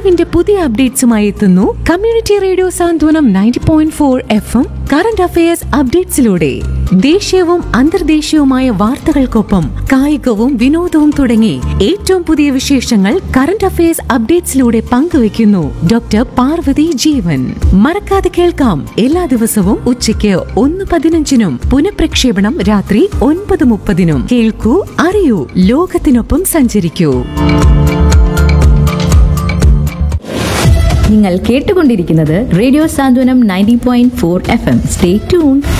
അറിവിന്റെ പുതിയ അപ്ഡേറ്റ്സുമായി എത്തുന്നു കമ്മ്യൂണിറ്റി റേഡിയോ സാന്ത്വനം 90.4 FM കറന്റ് അഫയേഴ്സ് അപ്ഡേറ്റ്സിലൂടെ. ദേശീയവും അന്തർദേശീയവുമായ വാർത്തകൾക്കൊപ്പം കായികവും വിനോദവും തുടങ്ങി ഏറ്റവും പുതിയ വിശേഷങ്ങൾ കറന്റ് അഫയേഴ്സ് അപ്ഡേറ്റ്സിലൂടെ പങ്കുവയ്ക്കുന്നു ഡോക്ടർ പാർവതി ജീവൻ. മറക്കാതെ കേൾക്കാം എല്ലാ ദിവസവും ഉച്ചയ്ക്ക് 1:15 പുനഃപ്രക്ഷേപണം രാത്രി 9:30. കേൾക്കൂ, അറിയൂ, ലോകത്തിനൊപ്പം സഞ്ചരിക്കൂ. നിങ്ങൾ കേട്ടുകൊണ്ടിരിക്കുന്നത് റേഡിയോ സാന്ത്വനം 90.4 FM. Stay tuned.